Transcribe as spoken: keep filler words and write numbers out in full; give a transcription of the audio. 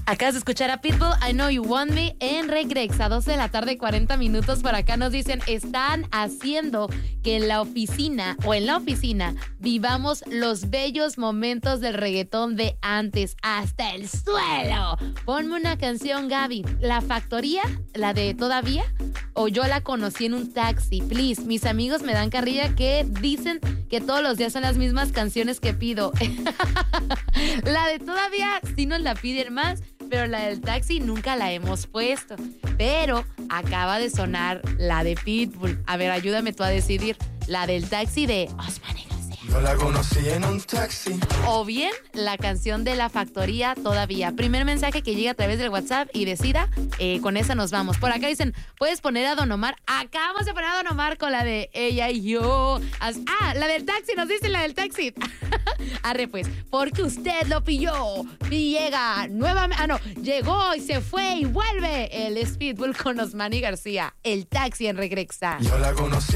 Acabas de escuchar a Pitbull, I Know You Want Me, en Regrex, a doce de la tarde, cuarenta minutos. Por acá nos dicen, están haciendo que en la oficina, o en la oficina, vivamos los bellos momentos del reggaetón de antes, hasta el suelo. Ponme una canción, Gaby. La Factoría, la de Todavía, o Yo la conocí en un taxi, please. Mis amigos me dan carrilla que dicen que todos los días son las mismas canciones que pido. La de Todavía sí nos la piden más, pero la del taxi nunca la hemos puesto. Pero acaba de sonar la de Pitbull. A ver, ayúdame tú a decidir. La del taxi de Osman y García. Yo la conocí en un taxi. O bien la canción de La Factoría, Todavía. Primer mensaje que llega a través del WhatsApp y decida, eh, con esa nos vamos. Por acá dicen, ¿puedes poner a Don Omar? Acabamos de poner a Don Omar con la de Ella y Yo. As- ah, la del taxi, nos dicen la del taxi. Arre pues, porque usted lo pilló. Y llega nuevamente, ah no, llegó y se fue y vuelve. El Pitbull con Osman y García. El taxi en Regrexa. Yo la conocí.